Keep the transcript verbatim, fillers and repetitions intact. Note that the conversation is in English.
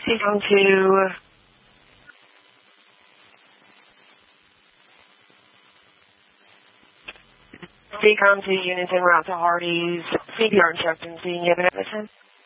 Speak on to Speak on to units en route to Hardy's C P R instructions. Do you have an episode?